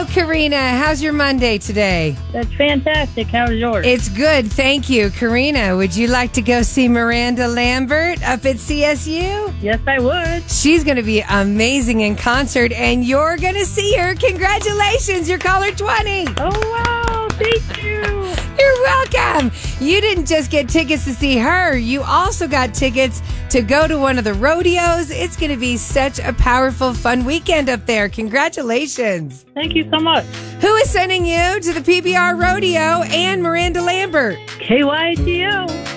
Karina. How's your Monday today? That's fantastic. How's yours? It's good, thank you. Karina, would you like to go see Miranda Lambert up at CSU? Yes, I would. She's going to be amazing in concert, and you're going to see her. Congratulations, you're caller 20. Oh, wow. Thank you. You're welcome. You didn't just get tickets to see her. You also got tickets to go to one of the rodeos. It's going to be such a powerful, fun weekend up there. Congratulations. Thank you so much. Who is sending you to the PBR Rodeo and Miranda Lambert? KYTO.